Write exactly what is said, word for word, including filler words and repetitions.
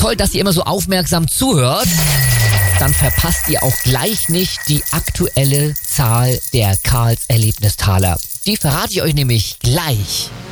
Toll, dass ihr immer so aufmerksam zuhört. Dann verpasst ihr auch gleich nicht die aktuelle Zahl der Karls Erlebnistaler. Die verrate ich euch nämlich gleich.